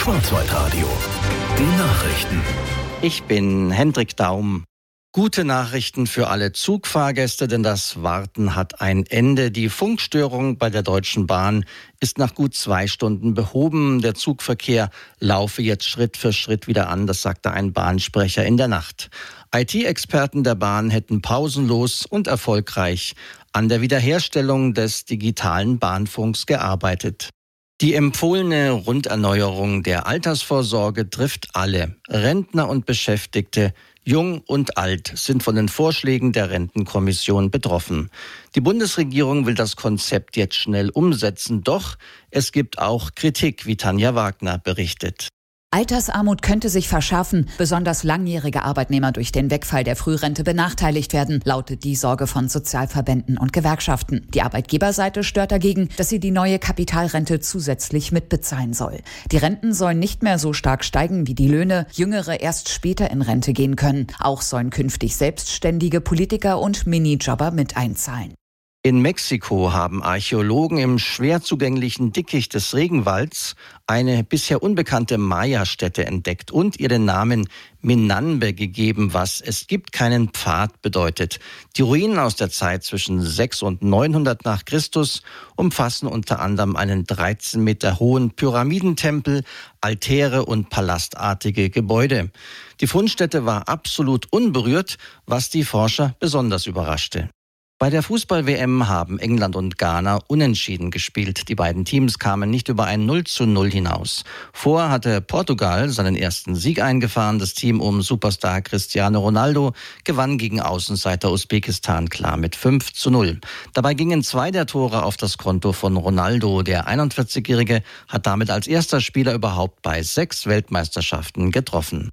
Schwarzwaldradio. Die Nachrichten. Ich bin Hendrik Daum. Gute Nachrichten für alle Zugfahrgäste, denn das Warten hat ein Ende. Die Funkstörung bei der Deutschen Bahn ist nach gut 2 Stunden behoben. Der Zugverkehr laufe jetzt Schritt für Schritt wieder an, das sagte ein Bahnsprecher in der Nacht. IT-Experten der Bahn hätten pausenlos und erfolgreich an der Wiederherstellung des digitalen Bahnfunks gearbeitet. Die empfohlene Runderneuerung der Altersvorsorge trifft alle. Rentner und Beschäftigte, jung und alt, sind von den Vorschlägen der Rentenkommission betroffen. Die Bundesregierung will das Konzept jetzt schnell umsetzen, doch es gibt auch Kritik, wie Tanja Wagner berichtet. Altersarmut könnte sich verschärfen, besonders langjährige Arbeitnehmer durch den Wegfall der Frührente benachteiligt werden, lautet die Sorge von Sozialverbänden und Gewerkschaften. Die Arbeitgeberseite stört dagegen, dass sie die neue Kapitalrente zusätzlich mitbezahlen soll. Die Renten sollen nicht mehr so stark steigen wie die Löhne, Jüngere erst später in Rente gehen können. Auch sollen künftig selbstständige Politiker und Minijobber mit einzahlen. In Mexiko haben Archäologen im schwer zugänglichen Dickicht des Regenwalds eine bisher unbekannte Maya-Stätte entdeckt und ihr den Namen Minanbe gegeben, was "es gibt keinen Pfad" bedeutet. Die Ruinen aus der Zeit zwischen 600 und 900 nach Christus umfassen unter anderem einen 13 Meter hohen Pyramidentempel, Altäre und palastartige Gebäude. Die Fundstätte war absolut unberührt, was die Forscher besonders überraschte. Bei der Fußball-WM haben England und Ghana unentschieden gespielt. Die beiden Teams kamen nicht über ein 0:0 hinaus. Vorher hatte Portugal seinen ersten Sieg eingefahren. Das Team um Superstar Cristiano Ronaldo gewann gegen Außenseiter Usbekistan klar mit 5:0. Dabei gingen 2 der Tore auf das Konto von Ronaldo. Der 41-Jährige hat damit als erster Spieler überhaupt bei 6 Weltmeisterschaften getroffen.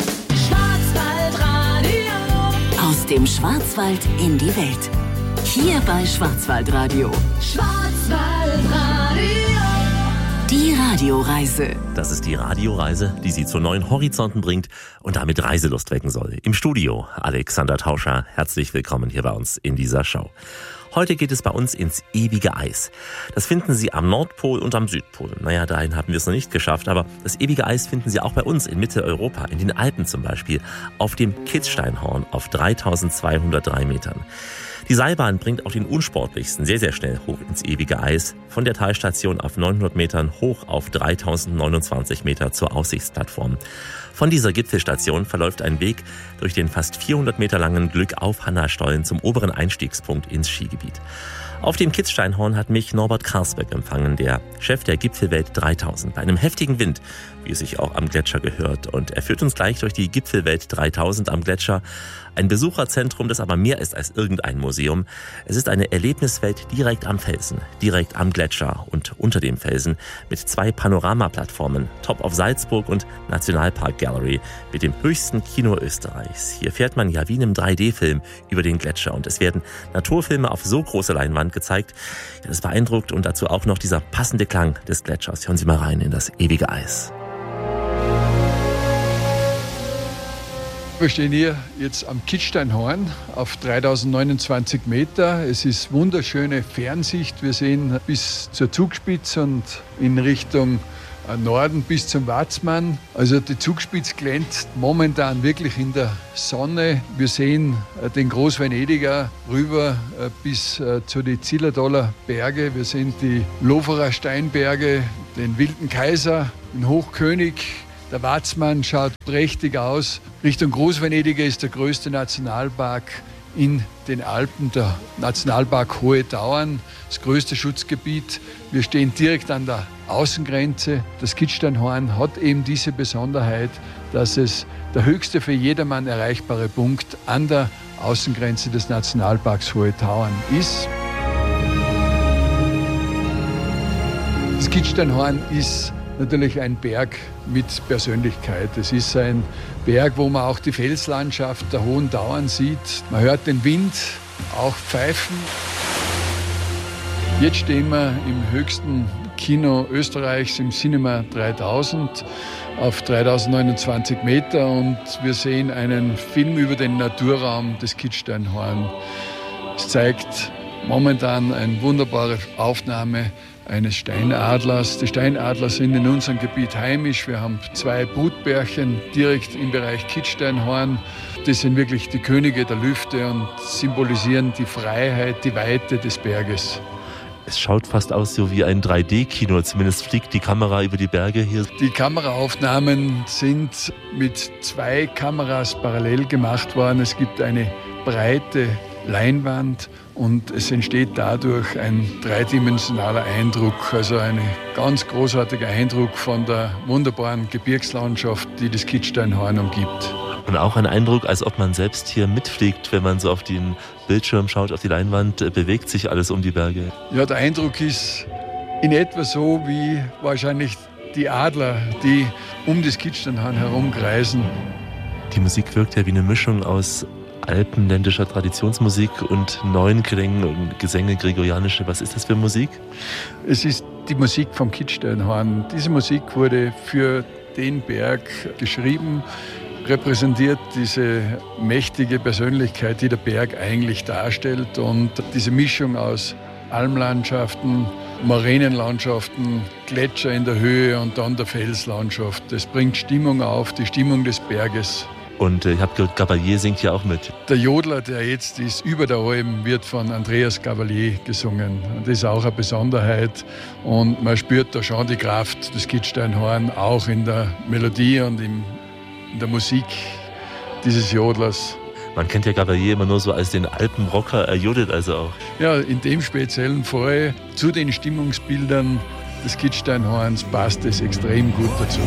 Schwarzwaldradio. Aus dem Schwarzwald in die Welt. Hier bei Schwarzwaldradio. Schwarzwaldradio. Die Radioreise. Das ist die Radioreise, die Sie zu neuen Horizonten bringt und damit Reiselust wecken soll. Im Studio Alexander Tauscher. Herzlich willkommen hier bei uns in dieser Show. Heute geht es bei uns ins ewige Eis. Das finden Sie am Nordpol und am Südpol. Naja, dahin haben wir es noch nicht geschafft, aber das ewige Eis finden Sie auch bei uns in Mitteleuropa, in den Alpen zum Beispiel, auf dem Kitzsteinhorn auf 3203 Metern. Die Seilbahn bringt auch den unsportlichsten sehr, sehr schnell hoch ins ewige Eis. Von der Talstation auf 900 Metern hoch auf 3029 Meter zur Aussichtsplattform. Von dieser Gipfelstation verläuft ein Weg durch den fast 400 Meter langen Glückauf-Hanna-Stollen zum oberen Einstiegspunkt ins Skigebiet. Auf dem Kitzsteinhorn hat mich Norbert Karsbeck empfangen, der Chef der Gipfelwelt 3000, bei einem heftigen Wind, wie es sich auch am Gletscher gehört. Und er führt uns gleich durch die Gipfelwelt 3000 am Gletscher. Ein Besucherzentrum, das aber mehr ist als irgendein Museum. Es ist eine Erlebniswelt direkt am Felsen, direkt am Gletscher und unter dem Felsen mit 2 Panoramaplattformen, Top of Salzburg und Nationalpark Gallery mit dem höchsten Kino Österreichs. Hier fährt man ja wie in einem 3D-Film über den Gletscher und es werden Naturfilme auf so großer Leinwand gezeigt. Ja, das beeindruckt und dazu auch noch dieser passende Klang des Gletschers. Hören Sie mal rein in das ewige Eis. Wir stehen hier jetzt am Kitzsteinhorn auf 3029 Meter. Es ist wunderschöne Fernsicht. Wir sehen bis zur Zugspitze und in Richtung Norden bis zum Watzmann. Also die Zugspitze glänzt momentan wirklich in der Sonne. Wir sehen den Großvenediger rüber bis zu die Zillertaler Berge. Wir sehen die Loferer Steinberge, den Wilden Kaiser, den Hochkönig. Der Watzmann schaut prächtig aus. Richtung Großvenediger ist der größte Nationalpark in den Alpen, der Nationalpark Hohe Tauern, das größte Schutzgebiet. Wir stehen direkt an der Außengrenze. Das Kitzsteinhorn hat eben diese Besonderheit, dass es der höchste für jedermann erreichbare Punkt an der Außengrenze des Nationalparks Hohe Tauern ist. Das Kitzsteinhorn ist natürlich ein Berg mit Persönlichkeit. Es ist ein Berg, wo man auch die Felslandschaft der Hohen Tauern sieht. Man hört den Wind auch pfeifen. Jetzt stehen wir im höchsten Kino Österreichs, im Cinema 3000, auf 3029 Meter und wir sehen einen Film über den Naturraum des Kitzsteinhorn. Es zeigt momentan eine wunderbare Aufnahme eines Steinadlers. Die Steinadler sind in unserem Gebiet heimisch. Wir haben 2 Brutbärchen direkt im Bereich Kitzsteinhorn. Das sind wirklich die Könige der Lüfte und symbolisieren die Freiheit, die Weite des Berges. Es schaut fast aus so wie ein 3D-Kino, zumindest fliegt die Kamera über die Berge hier. Die Kameraaufnahmen sind mit 2 Kameras parallel gemacht worden. Es gibt eine breite Leinwand und es entsteht dadurch ein dreidimensionaler Eindruck, also ein ganz großartiger Eindruck von der wunderbaren Gebirgslandschaft, die das Kitzsteinhorn umgibt. Und auch ein Eindruck, als ob man selbst hier mitfliegt, wenn man so auf den Bildschirm schaut, auf die Leinwand, bewegt sich alles um die Berge. Ja, der Eindruck ist in etwa so wie wahrscheinlich die Adler, die um das Kitzsteinhorn herumkreisen. Die Musik wirkt ja wie eine Mischung aus alpenländischer Traditionsmusik und neuen Klängen und Gesänge, gregorianische. Was ist das für Musik? Es ist die Musik vom Kitzsteinhorn. Diese Musik wurde für den Berg geschrieben, repräsentiert diese mächtige Persönlichkeit, die der Berg eigentlich darstellt. Und diese Mischung aus Almlandschaften, Moränenlandschaften, Gletscher in der Höhe und dann der Felslandschaft. Das bringt Stimmung auf, die Stimmung des Berges. Und ich habe gehört, Gabalier singt ja auch mit. Der Jodler, der jetzt ist, über der Alm, wird von Andreas Gabalier gesungen. Das ist auch eine Besonderheit. Und man spürt da schon die Kraft des Kitzsteinhorn, auch in der Melodie und in der Musik dieses Jodlers. Man kennt ja Gabalier immer nur so als den Alpenrocker, er jodelt also auch. Ja, in dem speziellen Fall zu den Stimmungsbildern des Kitzsteinhorns passt es extrem gut dazu.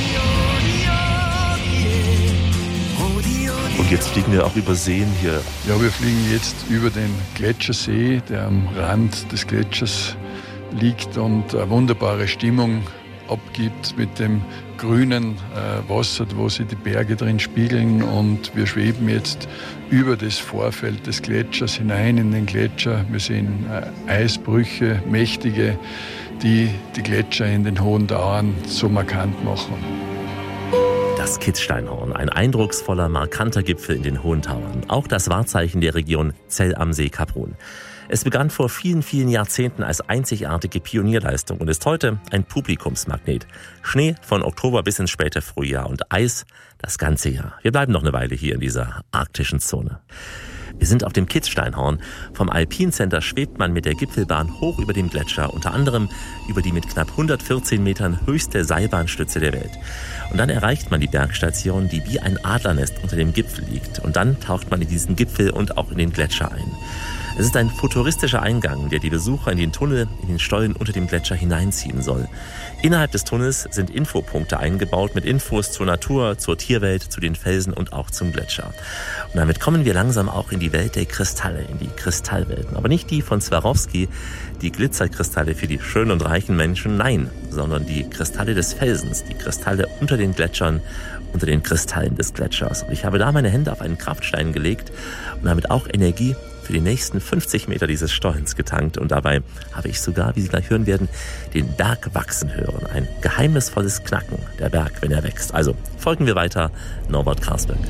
Und jetzt fliegen wir auch über Seen hier. Ja, wir fliegen jetzt über den Gletschersee, der am Rand des Gletschers liegt und eine wunderbare Stimmung abgibt mit dem grünen Wasser, wo sich die Berge drin spiegeln. Und wir schweben jetzt über das Vorfeld des Gletschers hinein in den Gletscher. Wir sehen Eisbrüche, mächtige, die die Gletscher in den hohen Tauern so markant machen. Das Kitzsteinhorn, ein eindrucksvoller, markanter Gipfel in den Hohen Tauern. Auch das Wahrzeichen der Region Zell am See Kaprun. Es begann vor vielen, vielen Jahrzehnten als einzigartige Pionierleistung und ist heute ein Publikumsmagnet. Schnee von Oktober bis ins späte Frühjahr und Eis das ganze Jahr. Wir bleiben noch eine Weile hier in dieser arktischen Zone. Wir sind auf dem Kitzsteinhorn. Vom Alpine Center schwebt man mit der Gipfelbahn hoch über dem Gletscher, unter anderem über die mit knapp 114 Metern höchste Seilbahnstütze der Welt. Und dann erreicht man die Bergstation, die wie ein Adlernest unter dem Gipfel liegt. Und dann taucht man in diesen Gipfel und auch in den Gletscher ein. Es ist ein futuristischer Eingang, der die Besucher in den Tunnel, in den Stollen unter dem Gletscher hineinziehen soll. Innerhalb des Tunnels sind Infopunkte eingebaut mit Infos zur Natur, zur Tierwelt, zu den Felsen und auch zum Gletscher. Und damit kommen wir langsam auch in die Welt der Kristalle, in die Kristallwelten. Aber nicht die von Swarovski, die Glitzerkristalle für die schönen und reichen Menschen, nein, sondern die Kristalle des Felsens, die Kristalle unter den Gletschern, unter den Kristallen des Gletschers. Und ich habe da meine Hände auf einen Kraftstein gelegt und damit auch Energie für die nächsten 50 Meter dieses Stollens getankt. Und dabei habe ich sogar, wie Sie gleich hören werden, den Berg wachsen hören. Ein geheimnisvolles Knacken, der Berg, wenn er wächst. Also folgen wir weiter, Norbert Karsberg.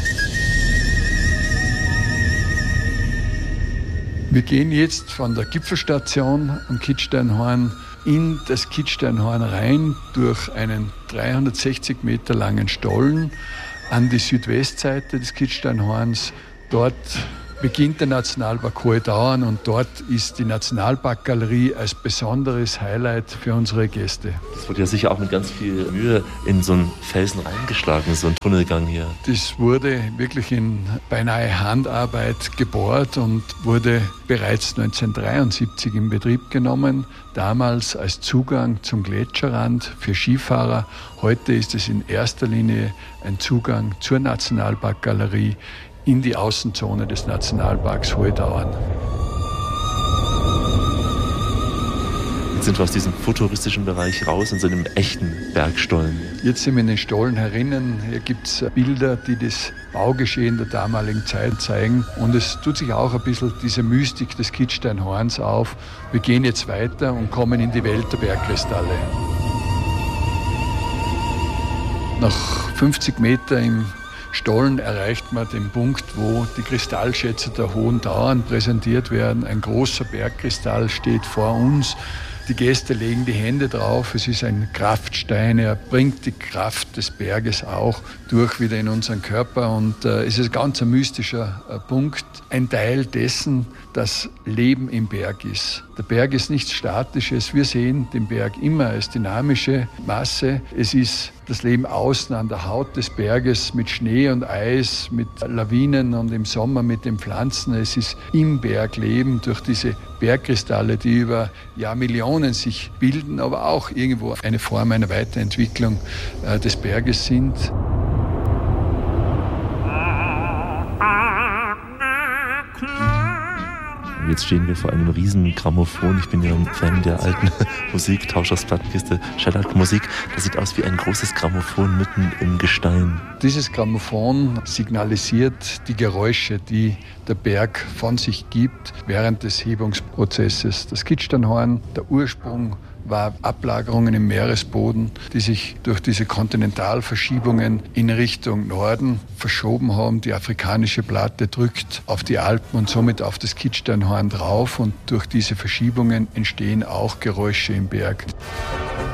Wir gehen jetzt von der Gipfelstation am Kitzsteinhorn in das Kitzsteinhorn rein durch einen 360 Meter langen Stollen an die Südwestseite des Kitzsteinhorns. Dort beginnt der Nationalpark Hohe Tauern und dort ist die Nationalparkgalerie als besonderes Highlight für unsere Gäste. Das wurde ja sicher auch mit ganz viel Mühe in so einen Felsen reingeschlagen, so ein Tunnelgang hier. Das wurde wirklich in beinahe Handarbeit gebohrt und wurde bereits 1973 in Betrieb genommen. Damals als Zugang zum Gletscherrand für Skifahrer. Heute ist es in erster Linie ein Zugang zur Nationalparkgalerie in die Außenzone des Nationalparks Hohe Tauern. Jetzt sind wir aus diesem futuristischen Bereich raus in so einem echten Bergstollen. Jetzt sind wir in den Stollen herinnen. Hier gibt es Bilder, die das Baugeschehen der damaligen Zeit zeigen. Und es tut sich auch ein bisschen diese Mystik des Kitzsteinhorns auf. Wir gehen jetzt weiter und kommen in die Welt der Bergkristalle. Nach 50 Meter im Stollen erreicht man den Punkt, wo die Kristallschätze der Hohen Tauern präsentiert werden. Ein großer Bergkristall steht vor uns. Die Gäste legen die Hände drauf. Es ist ein Kraftstein. Er bringt die Kraft des Berges auch durch wieder in unseren Körper. Und es ist ein ganz mystischer Punkt. Ein Teil dessen, das Leben im Berg ist. Der Berg ist nichts Statisches. Wir sehen den Berg immer als dynamische Masse. Es ist das Leben außen an der Haut des Berges mit Schnee und Eis, mit Lawinen und im Sommer mit den Pflanzen. Es ist im Berg Leben durch diese Bergkristalle, die über Jahrmillionen sich bilden, aber auch irgendwo eine Form einer Weiterentwicklung des Berges sind. Jetzt stehen wir vor einem riesen Grammophon. Ich bin ja ein Fan der alten Musik, Tauschers Plattenkiste, Shellac-Musik. Das sieht aus wie ein großes Grammophon mitten im Gestein. Dieses Grammophon signalisiert die Geräusche, die der Berg von sich gibt während des Hebungsprozesses. Das Kitzsteinhorn, der Ursprung war Ablagerungen im Meeresboden, die sich durch diese Kontinentalverschiebungen in Richtung Norden verschoben haben. Die afrikanische Platte drückt auf die Alpen und somit auf das Kitzsteinhorn drauf und durch diese Verschiebungen entstehen auch Geräusche im Berg.